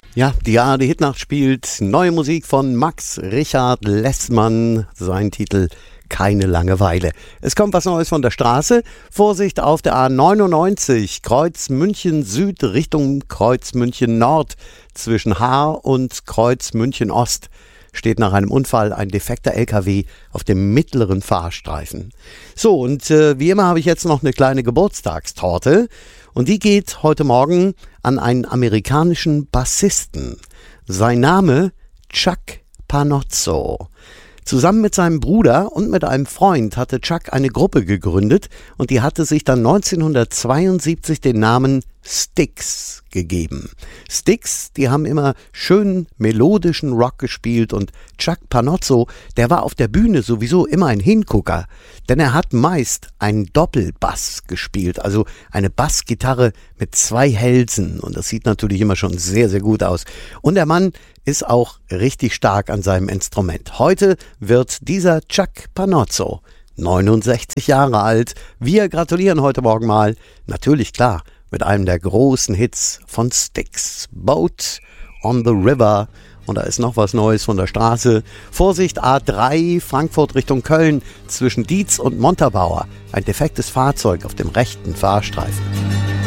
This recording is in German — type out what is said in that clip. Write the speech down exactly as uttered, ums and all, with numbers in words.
Ja, die A R D Hitnacht spielt neue Musik von Max Richard Lessmann, sein Titel Keine Langeweile. Es kommt was Neues von der Straße. Vorsicht auf der A neunundneunzig, Kreuz München Süd Richtung Kreuz München Nord. Zwischen Haar und Kreuz München Ost steht nach einem Unfall ein defekter L K W auf dem mittleren Fahrstreifen. So, und äh, wie immer habe ich jetzt noch eine kleine Geburtstagstorte. Und die geht heute Morgen an einen amerikanischen Bassisten. Sein Name Chuck Panozzo. Zusammen mit seinem Bruder und mit einem Freund hatte Chuck eine Gruppe gegründet und die hatte sich dann neunzehnhundertzweiundsiebzig den Namen Styx gegeben. Styx, die haben immer schön melodischen Rock gespielt und Chuck Panozzo, der war auf der Bühne sowieso immer ein Hingucker, denn er hat meist einen Doppelbass gespielt, also eine Bassgitarre mit zwei Hälsen und das sieht natürlich immer schon sehr, sehr gut aus. Und der Mann ist auch richtig stark an seinem Instrument. Heute wird dieser Chuck Panozzo neunundsechzig Jahre alt. Wir gratulieren heute Morgen mal, natürlich klar, mit einem der großen Hits von Styx, Boat on the River. Und da ist noch was Neues von der Straße. Vorsicht, A drei, Frankfurt Richtung Köln, zwischen Dietz und Montabaur. Ein defektes Fahrzeug auf dem rechten Fahrstreifen.